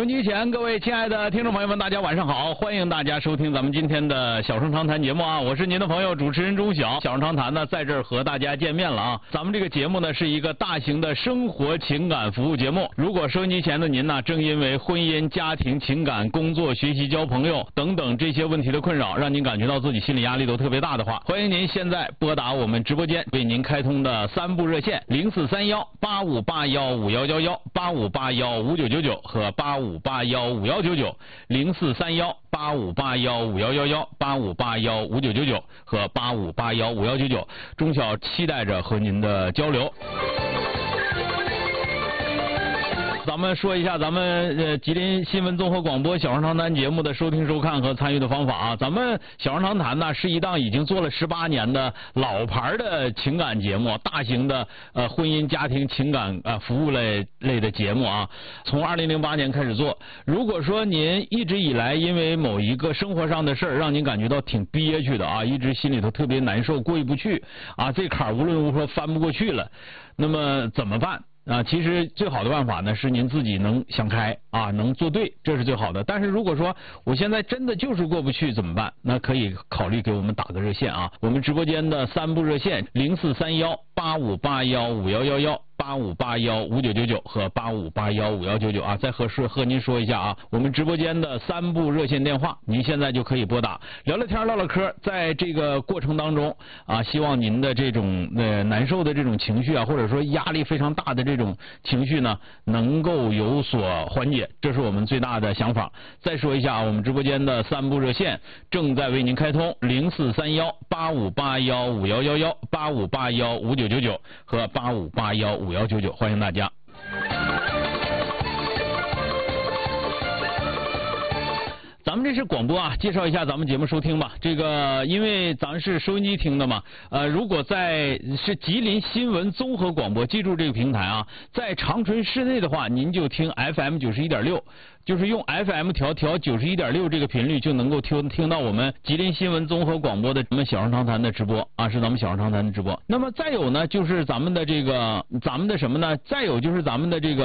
收音机前各位亲爱的听众朋友们，大家晚上好，欢迎大家收听咱们今天的小声长谈节目啊，我是您的朋友主持人钟晓。小声长谈呢，在这儿和大家见面了啊。咱们这个节目呢是一个大型的生活情感服务节目。如果收音机前的您呢，正因为婚姻、家庭、情感、工作、学习、交朋友等等这些问题的困扰，让您感觉到自己心理压力都特别大的话，欢迎您现在拨打我们直播间为您开通的3部热线04318581511185815999和8581559904318581511185815999和85815199，钟晓期待着和您的交流。咱们说一下咱们吉林新闻综合广播小声长谈节目的收听收看和参与的方法啊。咱们小声长谈呢是一档已经做了18年的老牌的情感节目，大型的婚姻家庭情感服务类的节目啊。从2008年开始做。如果说您一直以来因为某一个生活上的事儿让您感觉到挺憋屈的啊，一直心里头特别难受，过意不去啊，这坎无论如何翻不过去了，那么怎么办？其实最好的办法呢是您自己能想开啊，能做对，这是最好的。但是如果说我现在真的就是过不去怎么办？那可以考虑给我们打个热线啊，我们直播间的3部热线04318581511185815999和85815199啊，再和您说一下啊，我们直播间的3部热线电话，您现在就可以拨打，聊聊天唠唠嗑，在这个过程当中啊，希望您的这种难受的这种情绪啊，或者说压力非常大的这种情绪呢，能够有所缓解，这是我们最大的想法。再说一下啊，我们直播间的3部热线正在为您开通，04318581511185815999和85815199，欢迎大家。咱们这是广播啊，介绍一下咱们节目收听吧。这个因为咱们是收音机听的嘛，如果是吉林新闻综合广播，记住这个平台啊，在长春市内的话，您就听 FM 91.6。就是用 FM 调91.6这个频率就能够听到我们吉林新闻综合广播的咱们小声长谈的直播啊，是咱们小声长谈的直播。那么再有呢，就是咱们的什么呢？再有就是咱们的这个